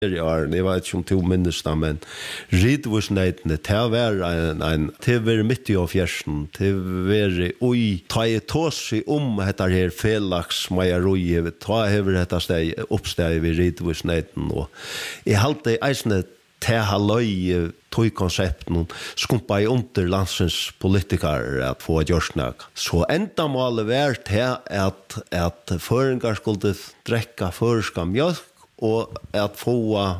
Jag vet inte om 2 minnes det, men ridvårdsnätene, det var det var mitt i fjärsen, det var oj, ta ett tås om detta här felax mejeri, ta över detta steg uppsteg vid ridvårdsnäten och I halte eisne te halløy tog koncepten skumpa I under landsens politikere at få gjørsnøk. Så enda målet var til at føringar skulle drekka førska mjölk og at få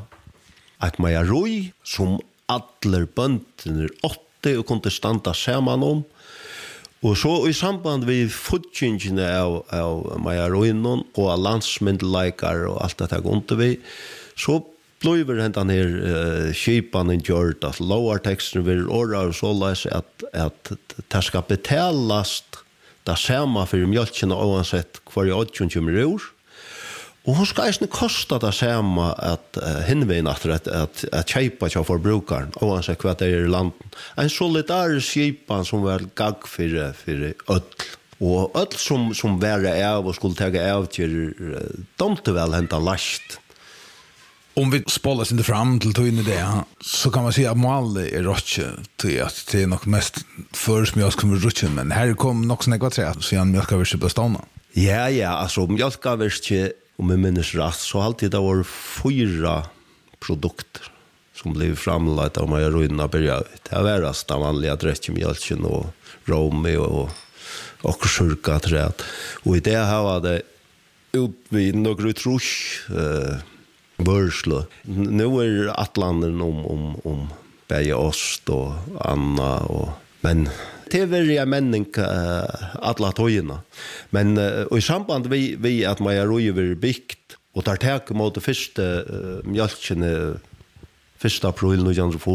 et mejeri som alle bøndene 80 og kunne standa saman om. Og så I samband vi futtingene av mejerien og landsmyndelikar og alt dettegunde vi, så bløyver hentan her skipanen gjørt, at lovarteksten vil åra og så leis at det skal betalast det samme for mjölkene oansett hver I 8 kommer ur. Og hun skal eisne kosta det samme at hinveien at kjeipa til forbrukaren, oansett hva det I landen. En solidarisk skipan som var gagg for ødel. Og ødel som være av og skulle tega av til domte vel hentan last. Om vi spålar inte fram till tog det så kan man säga att målet är rotche till att det är nog mest först mjölk kommer rotche men här kom nog snägga trä så han mjölkavirke på stånda. Ja, alltså mjölkavirke om jag minns rätt så alltid det var 4 produkter som blev framlagt av mejerierna började. Det var det vanliga dräckmjölken och romi och surkaträd. Och I det här var det utvid några trusch Börslo. Nu Atlanden om bäge ost och anna och men det var ju männing alla tojorna. Men och I samband vi att mejeriet var byggt och tar tag mot det första mjölken 1. april 1904.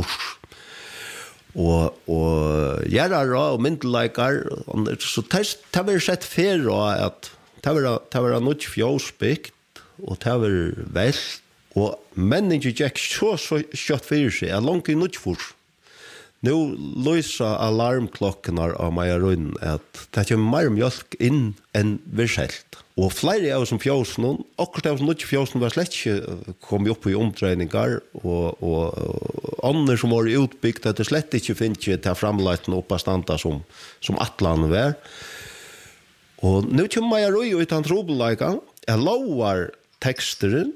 Och järar och myndlikar så det var sett för att det var något fjåsbyggt och det var vält. Og menningen gikk så kjøtt fyrir seg, langt I nødfors. Nå løsa alarmklokkene av mejerien at det kommer mer mjölk inn enn vi selv. Og flere av som fjøsene, akkurat av som nødfjøsene var slett ikke kommet opp I omdreininger, og andre som var utbyggt, at det slett ikke finnes ikke til framleiten oppe av standa som Atlandet var. Og nå kommer mejerien utan trobeleika, lovar teksteren,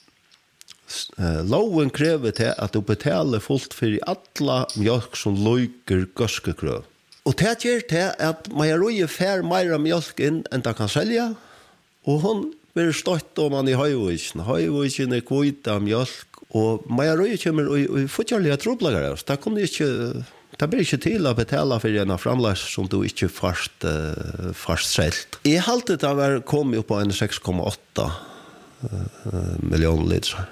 loven krever til at du betaler fullt for alla mjölk som løyker gøskekrøv. Og det gjør til at mejeriet fer mer mjölk inn enn det kan selja, og hun blir stått om han I høyvisen. Høyvisen kvita mjölk, og mejeriet kommer I fortjallige troblegere. Det blir ikke til å betale for en framleis som du ikke fast selt. I halte det var kommet opp på en 6,8 millioner liter.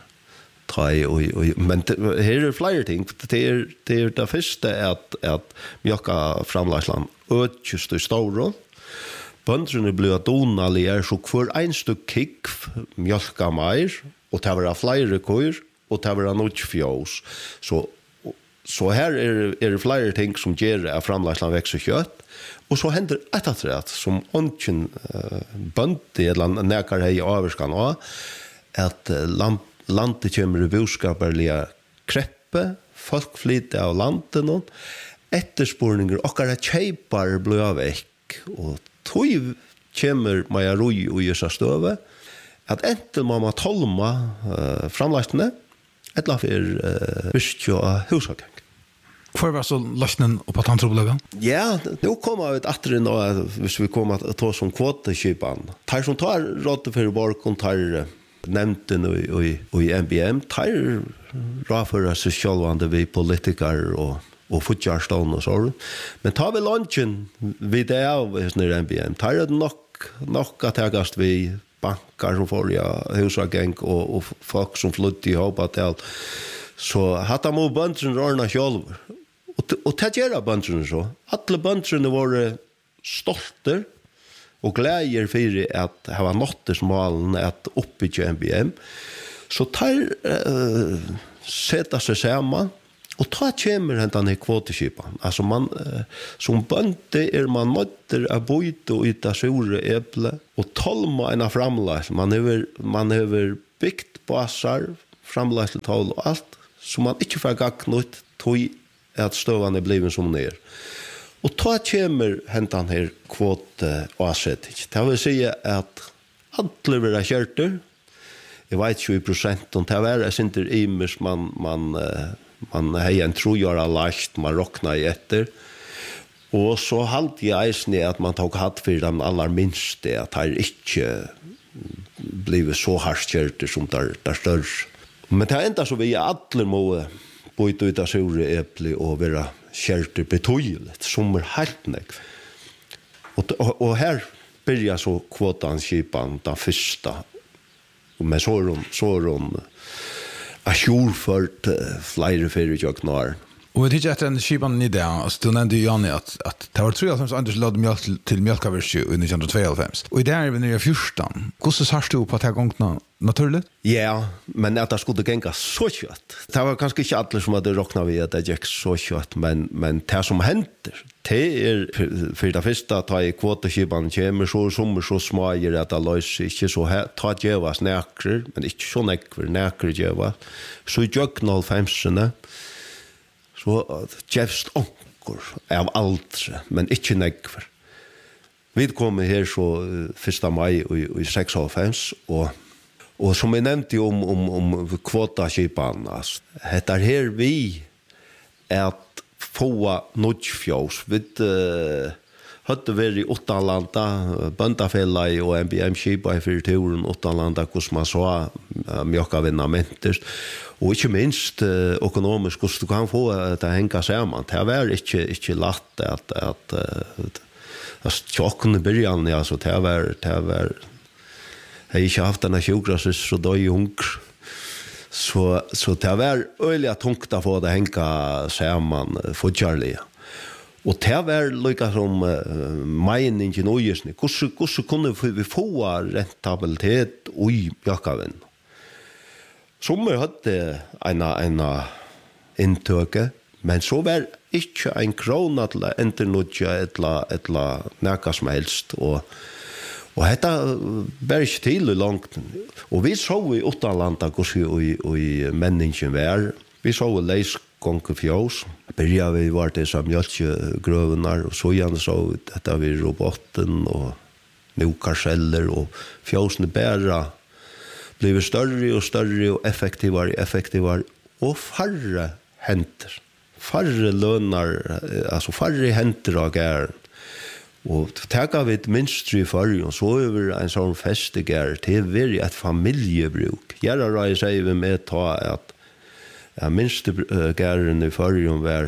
Men her flere ting. Det det første at mjölka framleisland økest I store. Bøndrene ble donalige, så hver en stykk kikk mjölka mer, og det var flere køyr, og det var noe fjås. Så her det flere ting som gjør at framleisland vekser kjøtt, og så hender etter som ånden bøndi, eller nekar hei averskan også, at landet kommer I boskaperlige kreppe, folk flyter av landet nå, etterspurninger, okkara kjeipar blir av vekk, og tog kommer mejeri og gjør støve, at enten må man tolma framleisene, etla for virkje og hushagang. Hvor var så løsnen opp at han trobelaga? Ja, nå kommer vi etter nå, hvis vi kommer til å ta som kvoteskipan. Tar som tar rådde for borgen, tar nämnden och I NBM tar raför sig självande vi politiker och futjarstånd och så. Men tar vi lunchen vid det av när NBM tar det nog att tagast vi bankar som får husagäng och folk som flyttar ihop att allt. Så hade man bönsen rörna själv. Och det gör bönsen så. Alla bönsen var stolter och glädjer för att ha nåttesmålen att uppbygga NBM. Så tar sätta sig samman och ta kommer hentan I kvoteskipan. Alltså man som bönte man möter att byta och yta sura äpple och tolma en framläs. Man över byggt basar framleisletål og alt, som man ikke får gagnut, tog at støvan blivet som den Og ta kommer hentan her kvote avsetting. Det vil si at alle vil ha kjerter. Jeg vet ikke i prosent, og det er ikke imers man har en trogjøra lagt, man råkna i etter. Og så halte jeg eisen at man tok hatt for den aller minste, at det ikke blivit så hardt kjerter som der større. Men det er enda så vi alle må byta ut av sure eple og være kjerter betydelig, som helt nekv. Og her börjar så kvotanskipan den första. Men så är hon asjurfört flere fyrir jøknar. Och vi tycker att den skipan i det, alltså du nämnde ju Janne att det var 3 som Anders lade mjölk till mjölkaversi i 1992. Och i det är vi nere i 14. Hur sarst du på att det här gångna naturligt? Ja, men att det skulle gänga så kött. Det var kanske inte alla som hade råknat vid att det gick så kött, men det som händer, det är för det första att ta i kvotaskipan kommer så som så smager att det löser inte så här, ta djevas näkrer, men inte så näkver, näkrer djevas. Så i jöknal 5-sene, så djevst onker av aldre, men ikke nekver. Vi kom her så 1. mai i 96, og som jeg nevnte om kvotaskipan, heter her vi at få nødfjøs. Vi hadde vært i Åttalanda, Bøndafellai og MBM-skipa i 4 turen Åttalanda, hvordan man så mjøkavinnamenter. Og ikke minst økonomisk, hvordan du kan få det henga sammen. Det var ikke lagt at tjokken i byrjan, altså, det var jeg har ikke haft denne sjukkrasis, så da er hunger. Så det var øyelig tungt å få det henga sammen fortjarlige. Og det var lika som meningen og gjesni. Hvordan kunne vi få rentabilitet i mjøkavinn? Som hadde en inntøke, men så var ikke en krona til å enternudja etla næka som helst. Og dette var ikke til langt. Og vi så i Åttalanda hvordan i menningen var. Vi så i leisgångefjøs. Byrja vi var til som mjölkgrøvenar, og så gjerne så dette vi roboten og nukarseller, og fjøsene bæra blir større og større og effektivare, og færre henter. Færre lønner, altså færre henter av gæren. Og teka vi et minstri i fargen, så over en sånn festegær til vi et familiebruk. Gjerne rei sier vi med ta at minste gæren i fargen var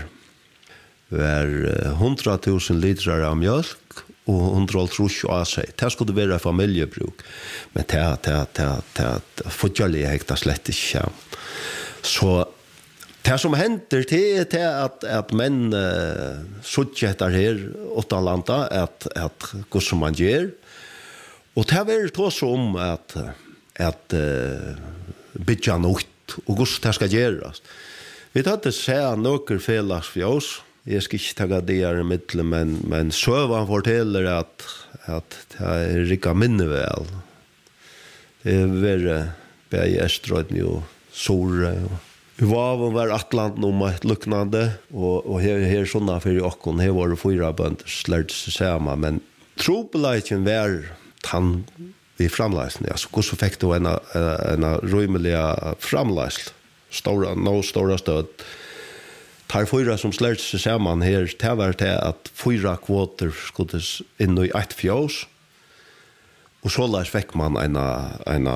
100.000 liter av mjölk og 130 av seg. Det skulle være familiebruk. Men det fortjallige hekta slett ikke. Så det som hender til at menn suttjetter her Åttalanda at hvordan man gjør. Og det er også om at bytja nått og hvordan det skal gjøres. Vi hadde sett noen felags for oss. Jeg skal ikke ta det her i midten, men søvann forteller at det er rikka minne vel. Det er veldig begge Estrøyden og Sore og vi var Atlanten om et luknande, og her sånne for okken, her var det 4 bønder slert seg sammen, men trobeleikjen var tann vi framleisende, altså hvordan fikk du en rymelig framleisel, stora stöd. Tar 4 som slert seg sammen her, det var til at 4 kvoter skulle inn i et fjøs, og så fikk man en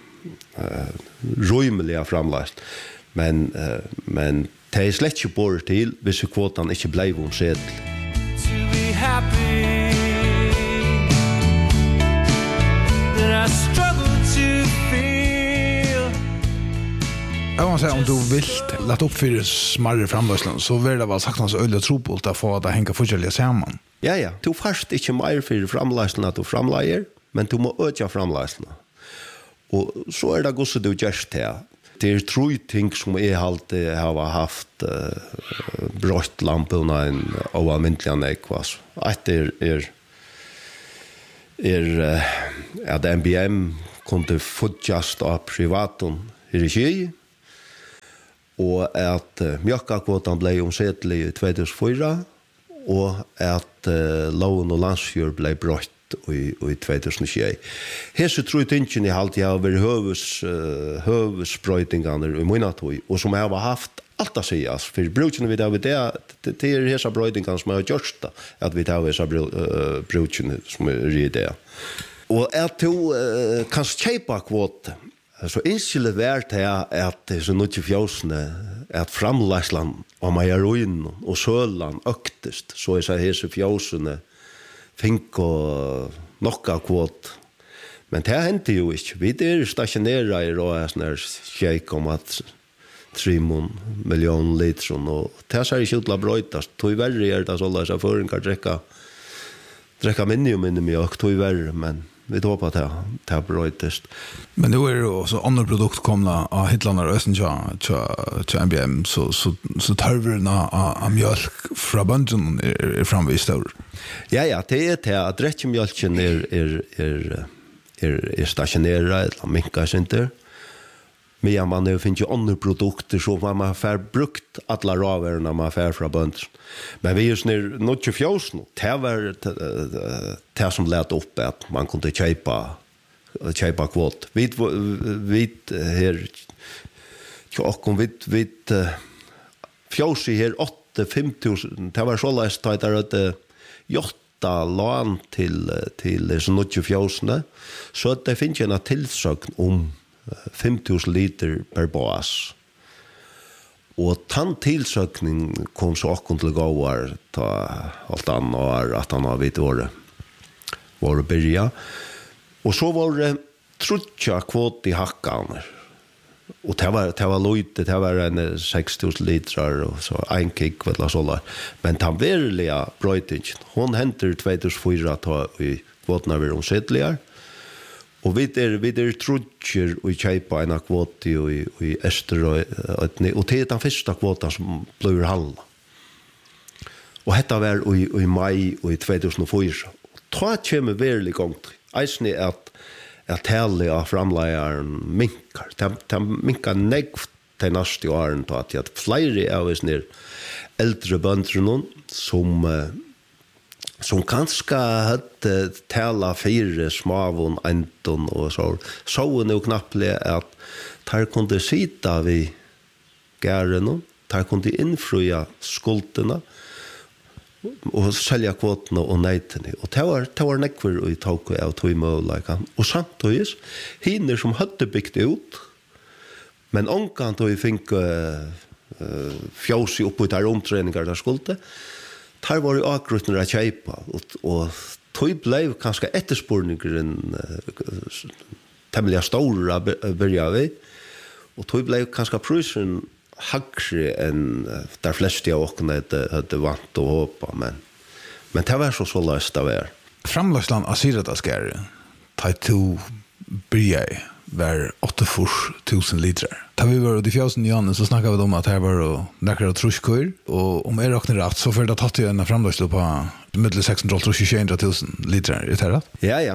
rymelig framleisel. Men det er slett ikke bort til hvis kvotan ikke ble omsedel. To be happy that I struggle to feel. Jag måste säga om du vill låta upp för smarre framlöslen så vill det vara sagt hans öl och tropult att få att det hänga fortsättliga samman. Ja. Du först inte mer för framlöslen att du framläger, men du må öka framlöslen. Och så är det gosse du just här. Det är 3 ting som jag alltid har haft brått lamporna en oavmyntliga nekvas. Ett är att MBM kunde fotjast av privaten i regi. og at mjölkakvotan ble omsettelig i 2004, og at loven og landsfjord ble brøtt i 2021. Hese tror jeg ikke jeg alltid har vært høvesbrøytingene i munnatøy, og som jeg har haft alt å sies, for brukene vi har det hese brøytingene som jeg har gjort det, at vi har hese brukene som i det. Og at du kan kjøpe kvote, så innskyldet vært at så nødvendig fjøsene, at framlegsland og meierøyen og søland øktest, så hese fjøsene fink og nokka kvot. Men det hendte jo ikke. Vi stasjoneret i råsner kjeik om at 3 millioner liter, og det ser ikke ut til å brøytast. Tog verre det så la seg føringer drekka minne mjölk, tog verre, men vi håper at det brøytast. Men det er jo så andre produkt komna av Hitland og Østen til MBM, så tørverna av mjölk fra bønden framvist over. Ja, det til at drekkemjölken stasjoneret, eller minkasinter, men man finner jo andre produkter, så man får brukt alle råvarene man får fra bønden. Men vi snir nåt 24, det var det som lät upp at man kunde köpa kvot. Vi her vi fjorsi her 8-5 det var så läst att det 8 lån till så nåt 24, så att det finns en tillsökn om 5,000 liter per bas. Og tann tilsøkning kom så akkurat til gåvar ta alt annet at han har vidt våre byrja. Og så var det trutja kvot i hakkene. Og det var løyte, det var en 6,000 liter og så en kikk, vet du, sånn. Men den verilige brøytingen, hun henter 2004 ta i kvotene vi omsettelig. Og vi trutjer og kjøper en kvot i Øster og det den første kvoten som blir handlet. Og dette var i mai i 2004. Ta kommer veldig gongt. Eisen at tale av framleieren minkar. De minkar negv til neste åren til at flere av oss eldre bøndre som kanskje hadde tala 4 smavun, enton og så jo knapplig at de kunne sita vid gæren, de kunne innfrøya skuldene og selja kvotene og neitene. Og det var nekver i tåk av tog målleikan. Og samtidig, hinner som hadde bygd ut, men ångan tog fink fjåsi oppi der omtreningar der skulde, der var jo akkuratner å kjeipa, og tog ble kanskje etterspurningen temmelig store byrja vi, og tog ble kanskje prysen hagre enn der fleste av åkene hadde vant og håpa, men det var så løst av Framlagsland av Siradaskære, ta to byrja var 8,000 liter. Da vi var i fjøsen i Janne, så snakket vi om at her var nekker av truskøyr, og om jeg råkner rett, så følte jeg tatt igjen en framlagslo på middel 600-200 liter. Er det rett? Ja.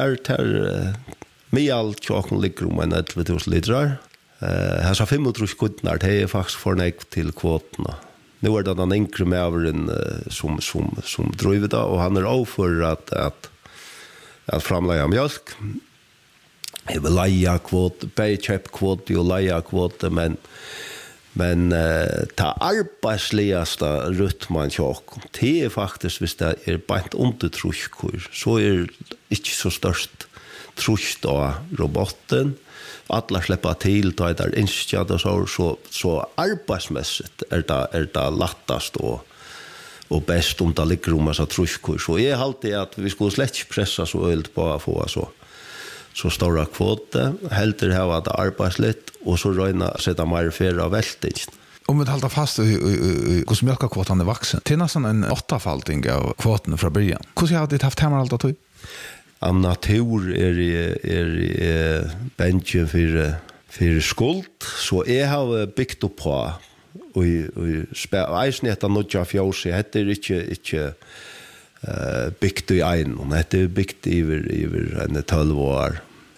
Mye alt tjåken ligger om en 11,000 liter. Her sa 35 kuttene, det er faktisk fornekt til kvotene. Nå er det den enkle medveren som driver det, og han overfor at framlegge mjölk. Jeg vil leie kvote, bare kjøpe kvote og leie kvote, men det arbeidsligeste rytmen tjokk, det er faktisk, hvis det er bare under truskor, så er det ikke så størst trusk av roboten. Alla släppa till då är det instjad och så arbetsmässigt är det lättast och bäst om det ligger om massa truskor. Så är alltid att vi skulle slett pressa så ölt på att få så stora kvoter, helt det här att arbetsligt och så röjna sätta mer för av väldigt. Om vi håller fast i hur mjölkakvotan är vuxen, till nästan en 8-falting av kvoten från början. Hur har det haft hemma allt att av natur är bänken för skuld, så jag har byggt upp på och eisen heter Nodja Fjåsi, det är inte byggt i en, det är byggt över en 12 år.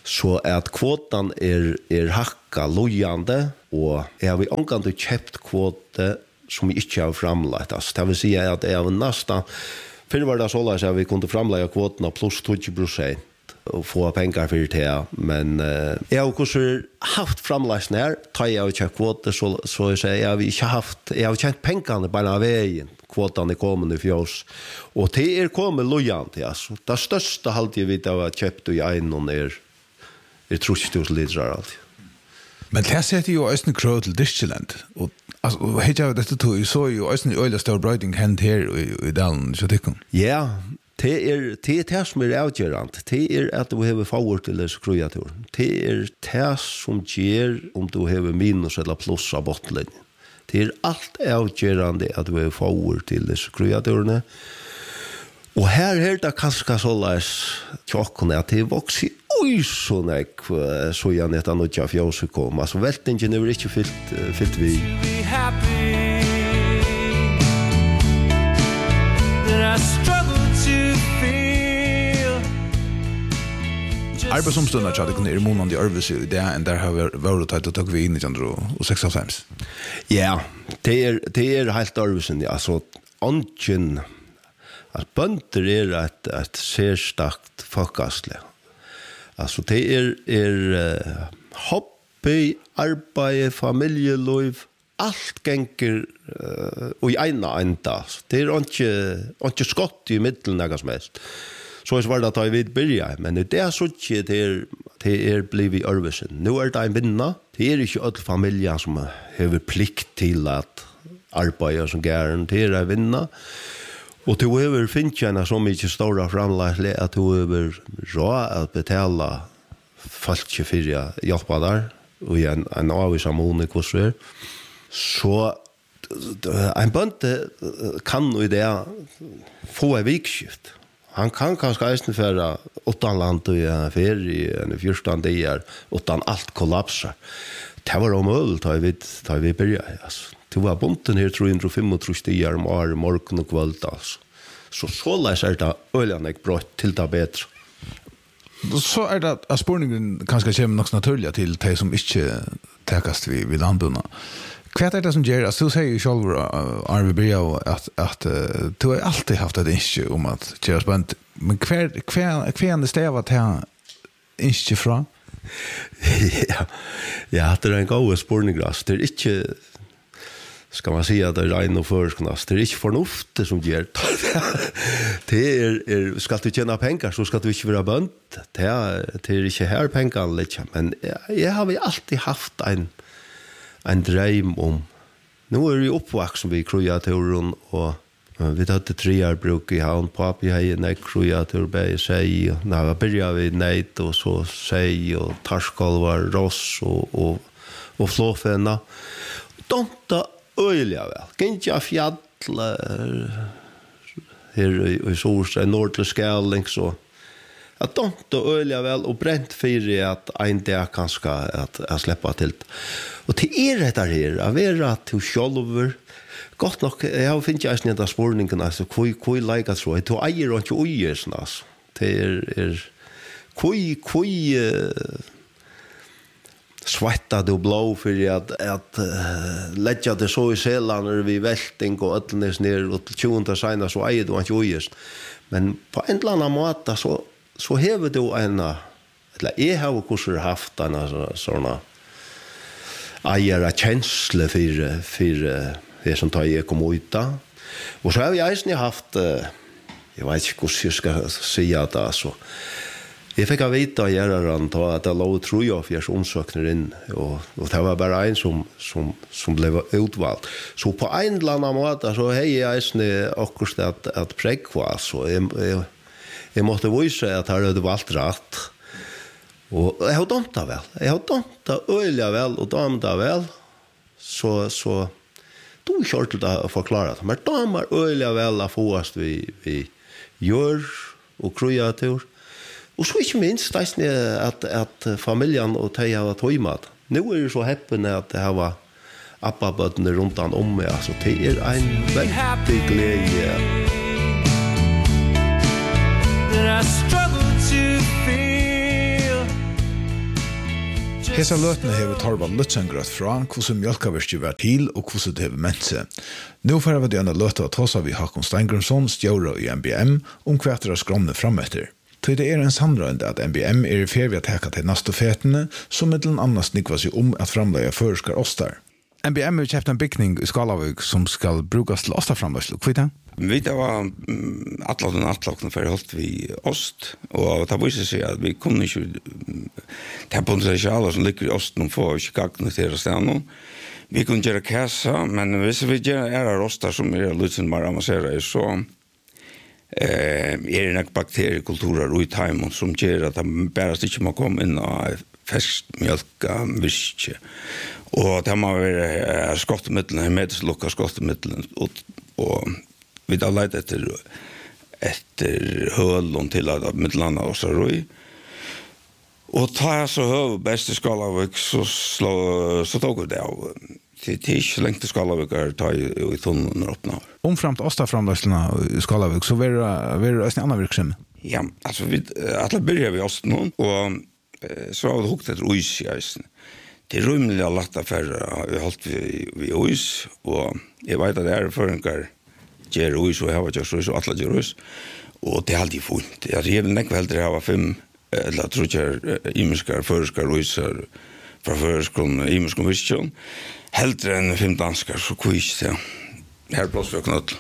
Så att kvotan hacka lojande och jag har omgående köpt kvote som inte har framlagt. Alltså, det vill säga att jag nästan förr var det så att vi kunde framlägga kvoterna plus 20% och få pengar för det. Men jag har också haft framlagt när jag har köpt kvoter så jag säger jag har inte haft, jag har tjänat pengarna bara vägen. Kvotan kommande i fjås. Och det kommit lojant. Alltså. Det största halvtid vi har köpt i en är 30 liter alltid. Men det sätter ju östern krö till Dyskland. Och alltså heter jag detta tog så ju östern öle stor brightning hand här i dalen så tycker. Ja, det som är avgörande. Det att du har forward till det kreatur. Det det som ger om du har minus eller plus av bottlen. Det allt avgörande att du har forward till det kreaturerna. Och här det kanske så läs chocken att det vuxi oj så näck så jag netta nåt jag fjås kom. Alltså vältingen är inte fyllt vi. Arbeidsomståndene tror jeg kunne måned i Ørves i det, enn der har vi vært og tog vi inn i 1996. Ja, det helt Ørvesen, ja. Altså, ånden, at bønder et særstakt folkeslig. Altså, det hobby, arbeid, familieliv, allt genger og i enda. Det ikke skott i middelen noe som helst. Så var det at jeg vet byrja, men det så ikke det blivit Ørvesen. Nå det en vinna. Det ikke alle familier som har plikt til at arbeide som gæren. Det en vinna. Og du har finnet henne så mye store framleggelig at du har råd at betale folk for å hjelpe der. Og en avvisa måned hvordan Så en bønte kan i det få en vikskift. Han kan kanskje eisen føre utan land og ferie, en 14 dager, utan alt kollapser. Det var omøyelig da vi begynte. Altså. Det var bunten her 335 dager om året, morgen og kveld. Altså. Så leser det øyene jeg brått til det bedre. Så det at spørningen kanskje kommer nok naturlig til de som ikke tekast vid landbunna. Hva det som gjør? Altså, du sier jo selv, Arve Bria, at du har alltid haft et innskje om at gjøre spent. Men hva det stedet til innskje fra? Ja, det en god spørning. Det ikke, skal man si at det regn og førsknas, det ikke fornuftet som gjør. Det skal du tjene penger, så skal du ikke være bønt. Det ikke her penger, men jeg har alltid haft en drøm om. Nå vi oppvaksen ved kreaturen, og vi hadde 3 år bruk i havn. Papi har en kreatur, bare seg. Nå begynte vi neit, og så seg, og tarskolvar, ross, og flåfenna. Donta øyelig vel. Gynnt jeg fjall her i Sorstad, nord til Skæling, så att de öliga väl och bränt för att en dag kanske att släppa till. Och till det här att vara till själver. Gott nog jag finns ju inte att spårningen alltså koi like att så det äger och inte ösnas. Det koi svarta då blå för att lägga det så i selan när vi välting och alldeles ner och till 20 sina så äger och inte ös. Men på en eller annan måte så hever du eller jeg har også haft en sånne eier kjensle for det som tar jeg kom ut da. Og så har jeg haft, jeg vet ikke hvordan jeg skal si det, så jeg fikk av vite av gjerreren at det lå tro jeg for jeg omsøkner inn, og det var bare en som ble utvalgt. Så på en eller annen måte så har jeg akkurat at prekva, så jeg måtte vise at her det valgt rett. Og jeg har dømt det vel. Jeg har dømt det øyelig vel og dømt det vel. Så du kjørte det å forklare det. Men damer øyelig vel å få oss vi gjør og kreatur. Og så ikke minst at familien og de har tøymat. Nå det så heppende at det har appabøttene rundt han om meg. Altså, det en veldig glede. I struggle to feel Hesa løtene hever Torvald Lutsengrøt fra hvordan mjölkaverket var til og hvordan det hever ment seg. Nå får vi denne løte å tåse vi Håkon Steingrumsson, stjåre i MBM, om hva etter å skromne fremetter. Til det en samrøyende at MBM i ferie ved å teka til neste fetene, som med den andre snikva seg at framleie føreskar ostar. MBM har kjøpt en bygning i Skalavik som skal brukes til ostarframløsel. Hva er det? Vi det var atlakken for holdt vi ost, og det viser seg at vi kunne ikke ta potentialer som ligger i osten og få ikke gagnet til stedet. Vi kunne gjøre kassa, men hvis vi gjør ostar som litt mer avanseret, så det nok bakteriekulturer i timen som gjør at det bare ikke må komme inn av feskmjölka virke. Og det må være skottemiddelen, hermetislukka skottemiddelen, og vi har leit etter hølun til at middelanda også røy. Og ta så høy beste Skalavik, så tog vi det av. Til ikke lengt til Skalavik ta i tunnelen åpna. Omframt ostaframløslene i Skalavik, så vil det en annen virksomhet? Ja, altså alle begynner vi osten nå, og så har vi hukt etter uis i eisen. Det rymelig lagt affære vi holdt vi uis, og jeg vet at det føringer gjør uis, og jeg har gjort uis, og alle gjør uis, og det alltid funnet. Jeg vil nekve heldre ha 5, eller jeg tror ikke imenskar, føreskar uiser, fra føreskron imenskon virkjøn, heldre enn 5 danskar, så kvis det. Her plass for knøtl.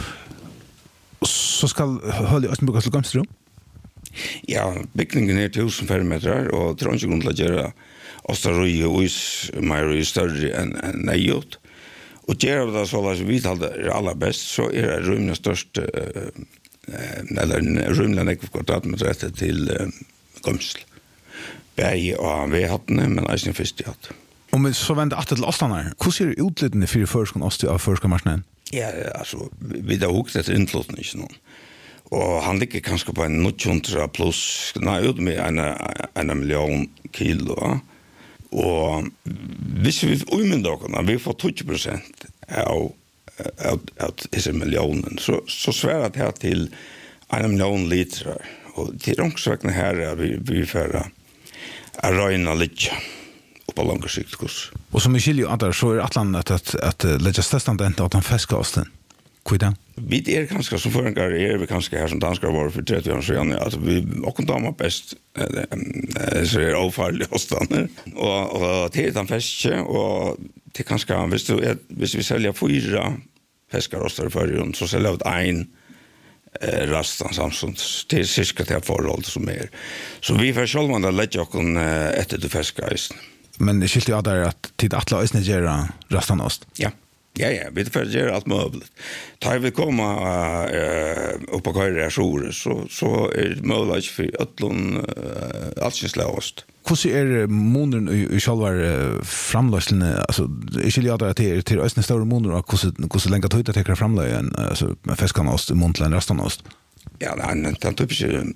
Så skal Høli Østenbruk til Gamstrom? Ja, bygningen 1000 perimeter, og det er ikke grunn til å gjøre Ostarøy og uis mer større enn nejot. Og gjør vi det så at vi tar det aller best, så det rymlig størst, eller rymlig nekve kvadratmeter etter til Gømsel. Begge og V-hattene, men eisen først i hatt. Om vi så vender atter til Åstanar, hvordan ser det utlittende for føreskånd ost av føreskåndmarsjonen? Ja, altså, vi har hukt etter innflotten, ikke noen. Og han ligger kanskje på en 900 pluss, ut med 1 million kilo, og hvis vi umynda oss, vi får 20% av disse millionen, så sværer det her til 1 million liter. Og til ångsvekkene her vi får røyna litt på langt sikt. Og som i Kiljo Adar, så atlandet at legge stedstandet at han fesker osten. Hva er det? Vi kanskje som føringer vi kanskje her som danskar var for 30 år siden. Altså, vi åkken damer best så avfarlige ostaner. Og til den feske, og til kanskje, hvis vi selger 4 feskarostar i førjen, så selger vi 1 rastan samsund til cirka til forhold som Så vi får selv man legge okken etter til feskaisen. Men det skilte jo at tid atle øsne gjør rastan ost? Ja. Ja, vi får gjøre alt mulig. Da vi kommer opp på køyre reaksjoner, så det mulig for alt sin slåst. Hvordan måneden i selve framløslene? Altså, ikke litt at det til østene større måneder, og hvordan lenge tøyde tekker framløyen med feskanost, måned til en rastanost? Ja, den typiske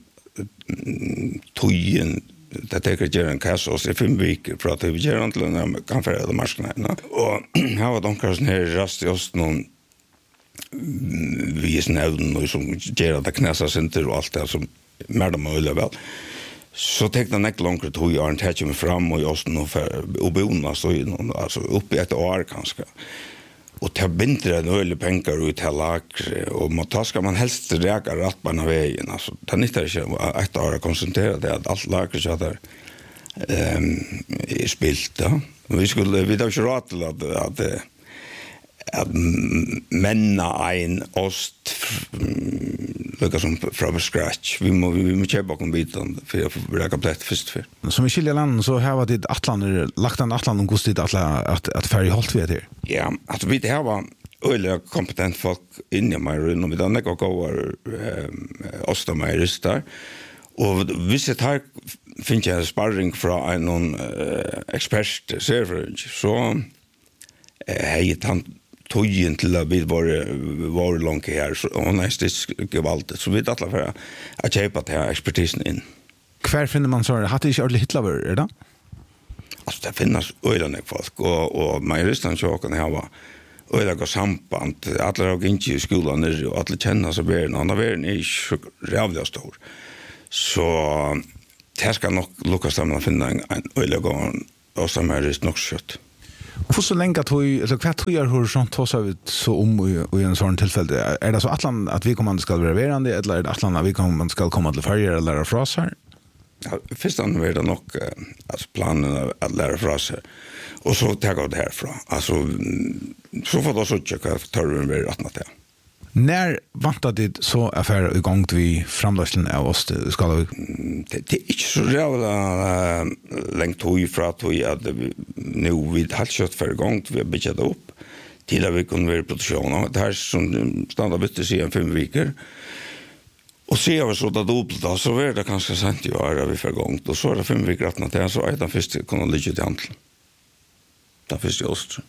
tøyen, det teker gjør en kasse oss i 5 veker for at vi gjør til en kan færre marskene. Og her var domkar sånn her rast i oss noen visen evnen som gjør at det knæsas inte og alt det som mer da mulig vel. Så tenkte han ikke langt tog jeg har en med fram og i oss og bona så altså oppi et år kanskje. Og til binder en øyelig penger ut til lagre, og da skal man helst reka rett på en av veien. Altså, det nytter ikke et år å konsentrere det at alt lagre ikke er spilt. Ja. Vi har ikke råd til at menna en ost lukka som fra scratch. Vi må kjøpe okken biten for å reka plett først for. Som i Kilja landen så har vi atlaner, lagt an atlaner om hvordan det at færre holdt vi etter? Ja, altså vi har øyelig kompetent folk inni meg, og vi har nekka gåvar ostameiristar. Og hvis jeg tar finner jeg sparring fra en ekspert serverøy, så jeg han tøyen til at vi var langt her, og hun er stisk gevaldet, så vi er alle for å kjøpe til ekspertisen inn. Hver finner man så? Hatt det ikke ordentlig Hitler, det? Altså, det finnes øyne folk, og majoristan kjøkken her var øyne samband, alle har ikke i skolen, og alle kjenner seg verden, og verden er ikke rævlig stor. Så det skal nok lukkes dem å finne en øyne och som är nog kött. För så länge att vi alltså vad tror jag hur sånt så vi så i en sån tillfälle är det så att vi kommer ska vara verande eller är det att vi kommer ska komma till färger eller lära från oss här? Ja, först är det nog alltså planen att lära från oss. Och så tar det härifrån. Alltså så får det så checka törren vi rätt det. När vantar det så affär igång vi framlösningen av oss ska vi det är inte så jävla längt ifrån att vi nu vid halvkött för igång vi har byggt upp till att vi kunde vara i produktion. Det här som standard bytte sig en 5 veckor. Och se över så där dubbelt så är det kanske sent ju är vi för igång. Och så är det 5 veckor att det så är det först kunna ligga till handel. Det först just.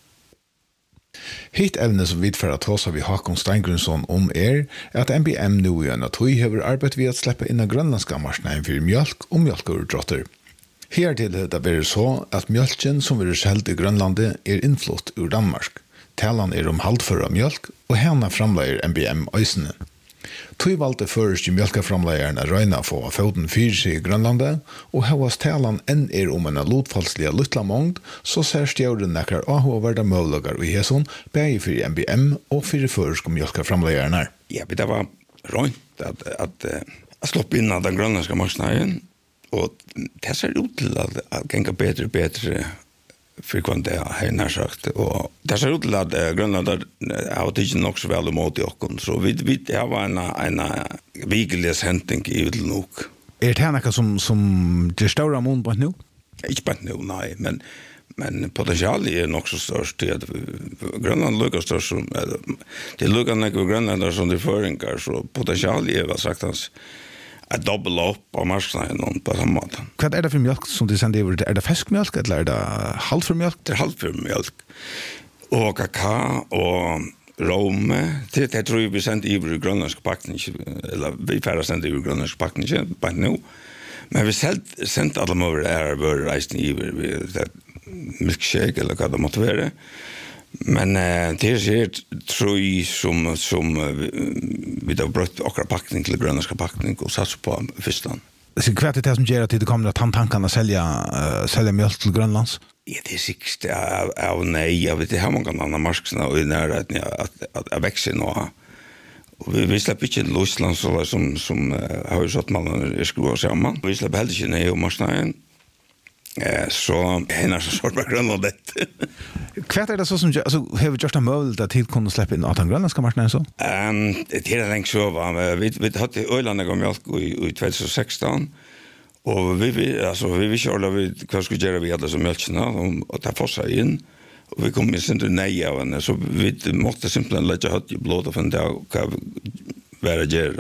Hitt evne som vidfører at hos vi Håkon Steingrunsson om at MBM nu i en at vi har arbeidt ved at slippe inn av grønlandska marsnaden for mjölk og mjölkurdrotter. Hertil er det bare så at mjölken som vi selv i Grønlandet innflott ur Danmark. Talan om halvføra mjölk og henne framleier MBM øysene. Tøy valgte først i mjölkaframleieren å røyne få av foten 4 i Grønlandet, og høyast talan enn om en lotfallslige luttla mångd, så ser stjøren nekker avhåverda møvlager i hæson, begge for MBM og for først mjölkaframleieren her. Ja, det var røynt at sloppe inn av den grønlandska marsnaden, og det ser ut til at genga bedre og bedre frekvent det har nær sagt og det ser ut til at Grønland har ikke nok så vel imot i okken så vi det var en virkelig sending i ut nok. Er det her som det større mån på nå? Ikke på nå, nei, men potentialet er nok så størst til at Grønland lukker størst som det lukker ikke Grønland som de føringer så potentialet er hva sagt hans att dubbla upp på marknaden på samma måte. Vad är det för mjölk som du sänder över? Är det färskmjölk eller är det halvförmjölk? Det är halvförmjölk. Och kakao och rome. Det tror jag vi sänder över i grönländsk packning. Eller vi färre sänder över i grönländsk packning på nu. Men vi sänder alla över vår rejsning över milkshake eller vad det måste vara. Men det är tror jag som vi har brutit okra packning till grönländska packning och satsar på fyrstan. Så kvart det som gör att det kommer att tankarna sälja mjölk till Grönlands? Ja, det är sikkert av nej. Jag vet inte hur många andra marknader och i närheten att växa nu. Och vi släpper inte Ryssland som har ju satt man skruva samman. Vi släpper heller inte ner i marknaden. Så hennar så sort på Grönlandet. Kvart är det så som alltså har vi gjort en möjlighet att tid kunna släppa in att den grönländska marknaden så? Det är länge så var vi hade Öland och mjölk i 2016 och vi körde vi vad skulle göra vi hade som mjölkna och ta fossa in och vi kom inte nej av henne så vi måste simpelthen lägga hött i blod och fundera vad vara göra.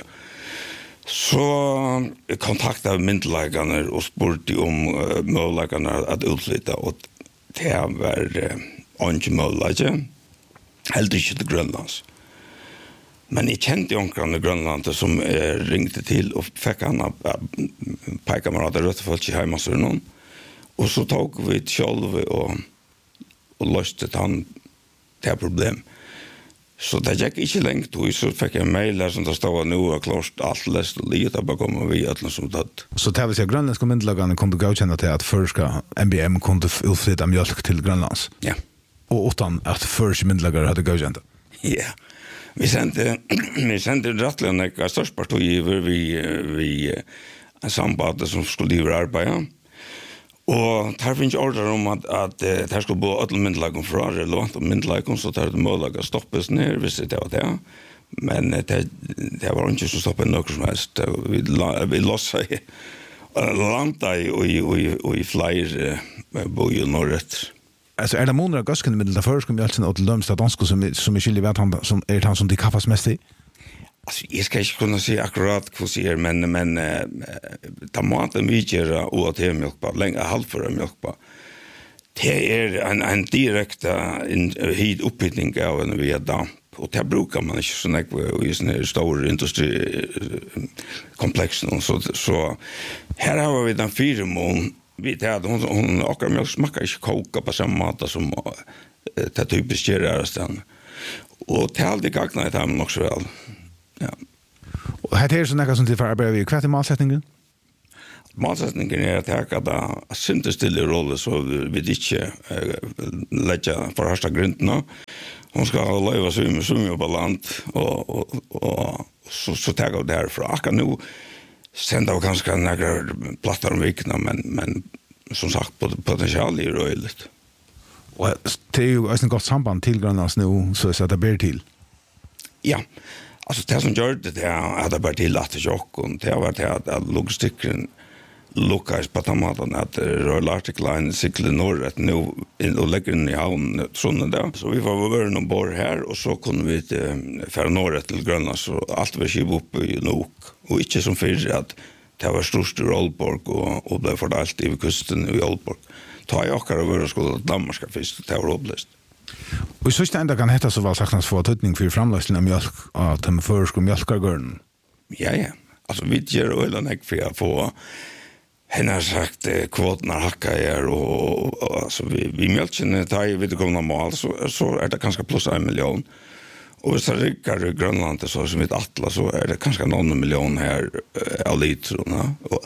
Så kontaktade myndlägarna och spurte om möjligheterna att utflytta och det var inte möjligt. Helt inte till Grönlands. Men jag kände jonkran i Grönland som ringde till och fick han att pejkamerater rötta folk i hemmasur och så tog vi ett själv och löste han det här problem. Så det gick inte längt och så fick jag en mejl som det stod nu och klart allt läst och lite bara komma vi alla som dött. Så det vill säga grönländska myndlagarna kunde godkänna till att förska MBM kunde utflytta mjölk till Grönlands? Ja. Och utan att förska myndlagare hade godkänt? Ja. Vi sände rättligen en störst parti över vi en samband som skulle göra arbeta. Och här finns order om att det här skulle bo alla myndlagen från relevant och myndlagen så tar det möjligt att stoppas ner hvis det var det. Men det var inte så stoppa något som helst. Vi lossade landa i fler bojen norrut. Alltså är det månader gasken med den förska mjölken och till dömsta dansko som är skyldig vet han som är han som de kaffas mest i? Alltså jag ska inte kunna säga akkurat vad säger men tomaten vi gör och att mjölk på länge halvförra mjölk på. Det är en direkt hit upphittning av en via damp och det brukar man inte så mycket i såna stora industrikomplexen så här har vi den 4 mån vi hade hon och mjölk smakar inte koka på samma mat som det typiskt gör stan. Och det alltid gagnar det här också väl. Ja. Och här är så något som till för arbete vid kvart i målsättningen? Målsättningen är att jag kan synte stille roll så vi inte lägga för första grunderna. Hon ska leva svimma på land och så tar jag därifrån. Jag kan nu sända av ganska några plattar om vikna men som sagt potential är röjligt. Och det är ju ett gott samband till Grönlands nu så att det blir till. Ja, alltså det som gör det är att det bara till att det har varit att logistiken lukkades på den måten att Royal Arctic Line cyklar norrut nu och lägger in i havn sådana där. Så vi var vara ombord här och så kunde vi färra norrut till Grönland så allt var skiv upp i Nuuk. Och inte som för att det var störst i Aalborg och blev fordelt i kusten i Aalborg. Ta jag också och vara skulle Danmark först det var upplöst. Och så ända kan heta så väl saktans få tydning för framläggelsen av mjölk att de förskor mjölkargörden. Ja. Alltså vi gör ölen ägg för att få henne har sagt kvoterna hackar och alltså vi mjölken tar ju vid det komna mål så är det ganska plus 1 miljon. Och hvis det rikker i Grönland så som ett Atlas så är det ganska någon miljon här av litrarna. Och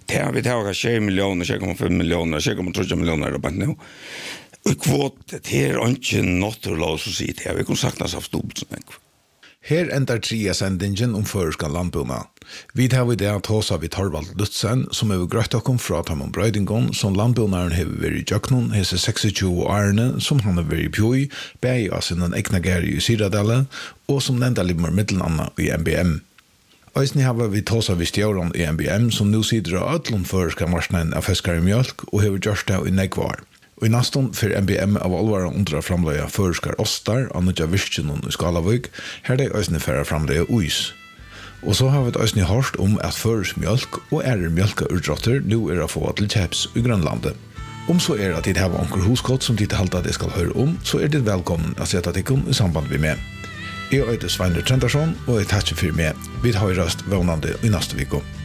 vi har 6 miljoner, 6,5 miljoner, 6,3 miljoner är det bara nu. Och kvot, det är inte naturligt så sitt här. Vi kan saknas av stort som en kvot. Her endar tria sendingen om føreska landbuna. Vi har det at hosa vid Torvald Lutzen, som er grøtt okkom fra Tamon Brøydingon, som landbunaren hever vært i Jøknon, hese 26 årene, som han har vært i Pjoi, bæg av sin egna gæri i Syradale, og som nenda limmer middelanna i MBM. Øysni har vi hosa vid stjåren i MBM, som nu sider av ødlom føreska marsnein av fiskar i mjölk, og hever gjørst det i negvar. Og i naston for MBM av alvara undra framløya føreskar Ostar av nødja virkjennom i Skalavøk, her det øysne færa framløya Uis. Og så har vi et øysne hørt om at føres mjölk og mjölkaurdrotter nu er å få til kjeps i Grønlandet. Om så er at det har anker huskott som de halda det skal høre om, så er det velkommen å sette tikkum i samband vi med. Jeg heter Sveinur Trendarsson, og jeg takker for meg. Vi har røst vånande i neste viko.